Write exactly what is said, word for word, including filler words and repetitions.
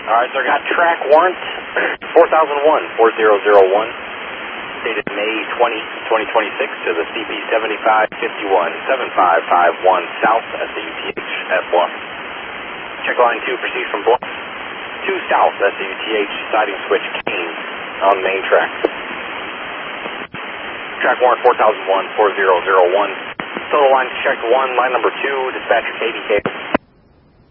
All right, so I got track warrant four thousand one, four zero zero one, dated May twentieth, twenty twenty-six to the C P seventy-five fifty-one, seven five five one South S A U T H at Bluff. Check line two proceeds from Bluff. two South S A U T H, siding switch Kane on main track. Track warrant four thousand one, four zero zero one. Total line checked one, line number two, dispatcher K D K.